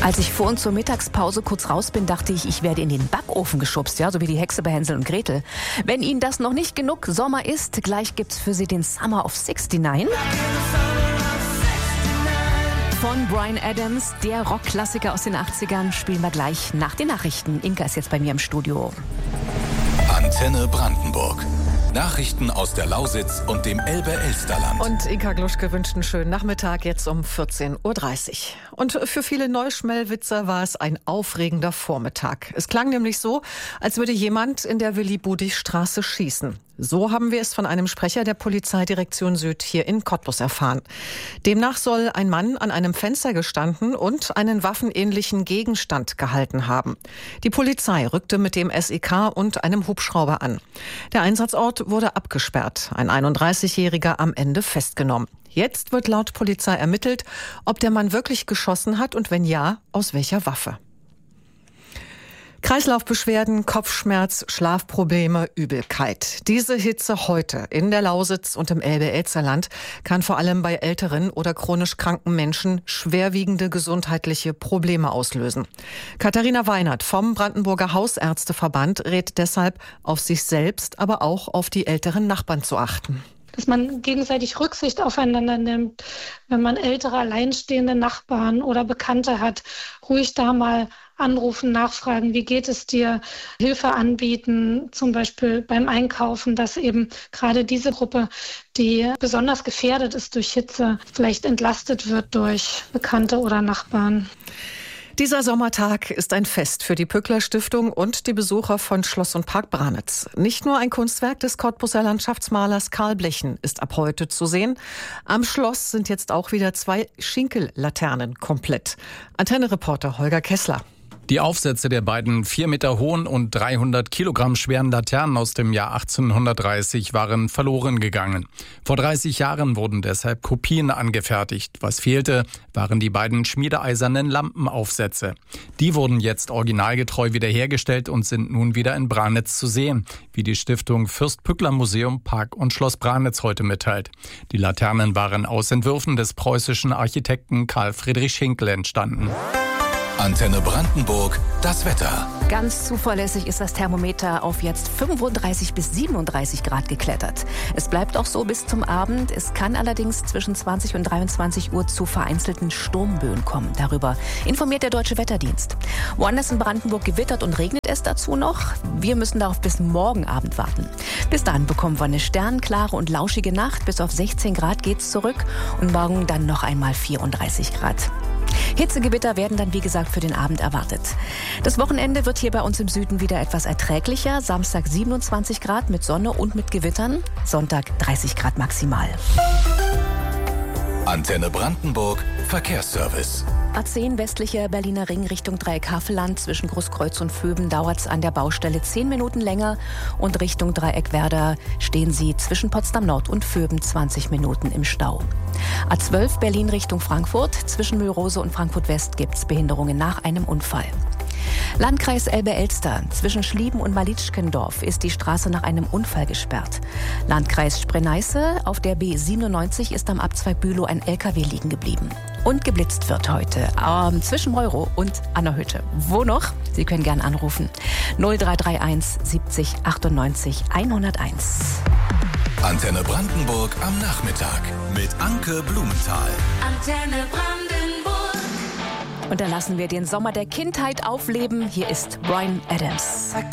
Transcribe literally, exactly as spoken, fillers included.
Als ich vor und zur Mittagspause kurz raus bin, dachte ich, ich werde in den Backofen geschubst, ja, so wie die Hexe bei Hänsel und Gretel. Wenn Ihnen das noch nicht genug Sommer ist, gleich gibt's für Sie den Summer of sixty-nine. Von Bryan Adams, der Rockklassiker aus den achtzigern, spielen wir gleich nach den Nachrichten. Inka ist jetzt bei mir im Studio. Antenne Brandenburg. Nachrichten aus der Lausitz und dem Elbe-Elsterland. Und Inka Gluschke wünscht einen schönen Nachmittag, jetzt um vierzehn Uhr dreißig. Und für viele Neuschmelwitzer war es ein aufregender Vormittag. Es klang nämlich so, als würde jemand in der Willi-Budig-Straße schießen. So haben wir es von einem Sprecher der Polizeidirektion Süd hier in Cottbus erfahren. Demnach soll ein Mann an einem Fenster gestanden und einen waffenähnlichen Gegenstand gehalten haben. Die Polizei rückte mit dem S E K und einem Hubschrauber an. Der Einsatzort wurde abgesperrt, ein einunddreißigjähriger am Ende festgenommen. Jetzt wird laut Polizei ermittelt, ob der Mann wirklich geschossen hat und wenn ja, aus welcher Waffe. Kreislaufbeschwerden, Kopfschmerz, Schlafprobleme, Übelkeit. Diese Hitze heute in der Lausitz und im Elbe-Elsterland kann vor allem bei älteren oder chronisch kranken Menschen schwerwiegende gesundheitliche Probleme auslösen. Katharina Weinert vom Brandenburger Hausärzteverband rät deshalb, auf sich selbst, aber auch auf die älteren Nachbarn zu achten. Dass man gegenseitig Rücksicht aufeinander nimmt, wenn man ältere, alleinstehende Nachbarn oder Bekannte hat, ruhig da mal anrufen, nachfragen, wie geht es dir, Hilfe anbieten, zum Beispiel beim Einkaufen, dass eben gerade diese Gruppe, die besonders gefährdet ist durch Hitze, vielleicht entlastet wird durch Bekannte oder Nachbarn. Dieser Sommertag ist ein Fest für die Pückler Stiftung und die Besucher von Schloss und Park Branitz. Nicht nur ein Kunstwerk des Cottbuser Landschaftsmalers Karl Blechen ist ab heute zu sehen. Am Schloss sind jetzt auch wieder zwei Schinkellaternen komplett. Antenne-Reporter Holger Kessler. Die Aufsätze der beiden vier Meter hohen und dreihundert Kilogramm schweren Laternen aus dem Jahr achtzehnhundertdreißig waren verloren gegangen. Vor dreißig Jahren wurden deshalb Kopien angefertigt. Was fehlte, waren die beiden schmiedeeisernen Lampenaufsätze. Die wurden jetzt originalgetreu wiederhergestellt und sind nun wieder in Branitz zu sehen, wie die Stiftung Fürst-Pückler-Museum Park und Schloss Branitz heute mitteilt. Die Laternen waren aus Entwürfen des preußischen Architekten Karl Friedrich Schinkel entstanden. Antenne Brandenburg, das Wetter. Ganz zuverlässig ist das Thermometer auf jetzt fünfunddreißig bis siebenunddreißig Grad geklettert. Es bleibt auch so bis zum Abend. Es kann allerdings zwischen zwanzig und dreiundzwanzig Uhr zu vereinzelten Sturmböen kommen. Darüber informiert der Deutsche Wetterdienst. Woanders in Brandenburg gewittert und regnet es dazu noch. Wir müssen darauf bis morgen Abend warten. Bis dahin bekommen wir eine sternklare und lauschige Nacht. Bis auf sechzehn Grad geht's zurück und morgen dann noch einmal vierunddreißig Grad. Hitzegewitter werden dann, wie gesagt, für den Abend erwartet. Das Wochenende wird hier bei uns im Süden wieder etwas erträglicher. Samstag siebenundzwanzig Grad mit Sonne und mit Gewittern. Sonntag dreißig Grad maximal. Antenne Brandenburg, Verkehrsservice. A zehn westlicher Berliner Ring Richtung Dreieck Havelland. Zwischen Großkreuz und Vöben dauert es an der Baustelle zehn Minuten länger. Und Richtung Dreieck Werder stehen Sie zwischen Potsdam Nord und Vöben zwanzig Minuten im Stau. A zwölf Berlin Richtung Frankfurt. Zwischen Mühlrose und Frankfurt West gibt es Behinderungen nach einem Unfall. Landkreis Elbe-Elster. Zwischen Schlieben und Malitschkendorf ist die Straße nach einem Unfall gesperrt. Landkreis Spree-Neiße. Auf der B siebenundneunzig ist am Abzweig Bülow ein L K W liegen geblieben. Und geblitzt wird heute ähm, zwischen Meuro und Annerhütte. Wo noch? Sie können gern anrufen. null drei drei eins siebzig achtundneunzig hunderteins. Antenne Brandenburg am Nachmittag mit Anke Blumenthal. Antenne Brandenburg. Und da lassen wir den Sommer der Kindheit aufleben. Hier ist Bryan Adams.